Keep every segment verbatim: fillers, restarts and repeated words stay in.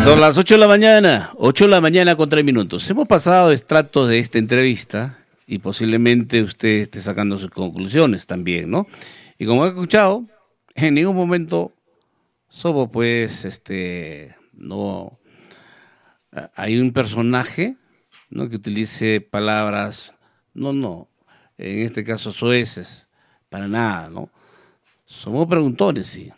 Son las ocho de la mañana, ocho de la mañana con tres minutos. Hemos pasado extractos de esta entrevista y posiblemente usted esté sacando sus conclusiones también, ¿no? Y como he escuchado, en ningún momento somos pues, este, no, hay un personaje, ¿no?, que utilice palabras, no, no, en este caso soeces, para nada, ¿no? Somos preguntones, sí.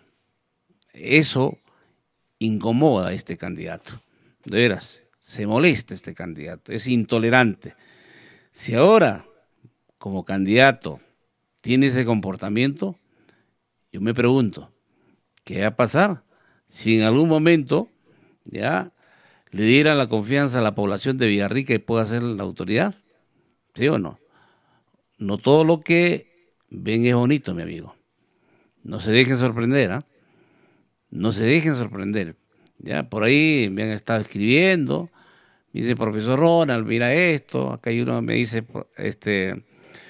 Eso incomoda a este candidato. De veras, se molesta este candidato, es intolerante. Si ahora, como candidato, tiene ese comportamiento, yo me pregunto, ¿qué va a pasar si en algún momento ya le dieran la confianza a la población de Villarrica y pueda ser la autoridad? ¿Sí o no? No todo lo que ven es bonito, mi amigo. No se dejen sorprender, ¿ah? ¿eh? No se dejen sorprender. Ya por ahí me han estado escribiendo, me dice, profesor Ronald, mira esto, acá hay uno me dice, este,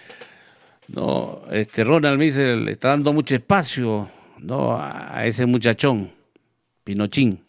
no, este Ronald me dice, le está dando mucho espacio, no, a ese muchachón, Pinochín.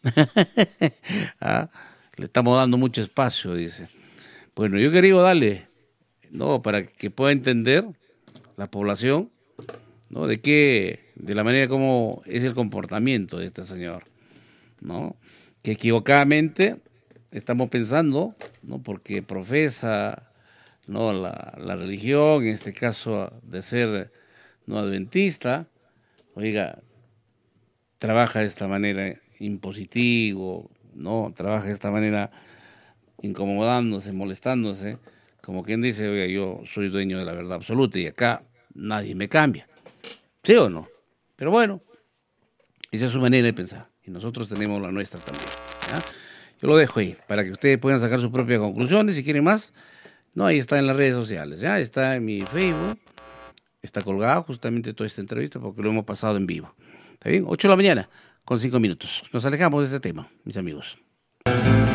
¿Ah? Le estamos dando mucho espacio, dice. Bueno, yo quería darle, no, para que pueda entender la población, ¿no?, de qué, de la manera como es el comportamiento de este señor, ¿no? Que equivocadamente estamos pensando, ¿no?, porque profesa, ¿no?, la, la religión, en este caso de ser, no, adventista, oiga, trabaja de esta manera impositivo, ¿no? Trabaja de esta manera incomodándose, molestándose, como quien dice, oiga, yo soy dueño de la verdad absoluta y acá nadie me cambia. ¿Sí o no? Pero bueno, esa es su manera de pensar y nosotros tenemos la nuestra también, ¿ya? Yo lo dejo ahí para que ustedes puedan sacar sus propias conclusiones. Si quieren más, no, ahí está en las redes sociales, ¿ya? Está en mi Facebook, está colgado justamente toda esta entrevista porque lo hemos pasado en vivo. ¿Está bien? ocho de la mañana con cinco minutos. Nos alejamos de este tema, mis amigos.